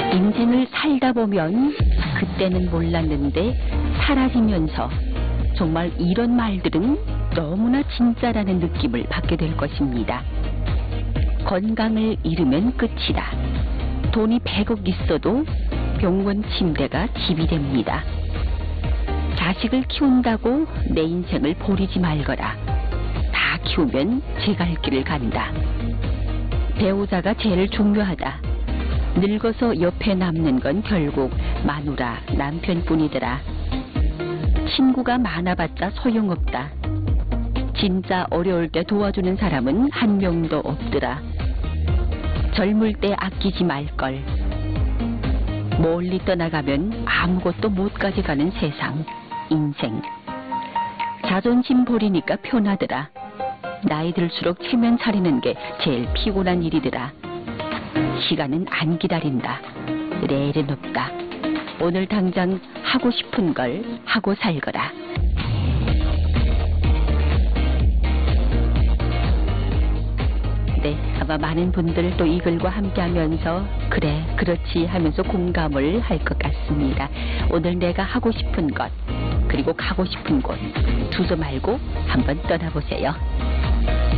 인생을 살다 보면 그때는 몰랐는데 사라지면서 정말 이런 말들은 너무나 진짜라는 느낌을 받게 될 것입니다. 건강을 잃으면 끝이다. 돈이 100억 있어도 병원 침대가 집이 됩니다. 자식을 키운다고 내 인생을 버리지 말거라. 다 키우면 제 갈 길을 간다. 배우자가 제일 중요하다. 늙어서 옆에 남는 건 결국 마누라, 남편뿐이더라. 친구가 많아봤자 소용없다. 진짜 어려울 때 도와주는 사람은 한 명도 없더라. 젊을 때 아끼지 말걸. 멀리 떠나가면 아무것도 못 가져가는 세상, 인생. 자존심 버리니까 편하더라. 나이 들수록 체면 차리는 게 제일 피곤한 일이더라. 시간은 안 기다린다. 내일은 없다. 오늘 당장 하고 싶은 걸 하고 살거라. 네, 아마 많은 분들 또 이 글과 함께 하면서 그래, 그렇지 하면서 공감을 할 것 같습니다. 오늘 내가 하고 싶은 것, 그리고 가고 싶은 곳, 두서 말고 한번 떠나보세요.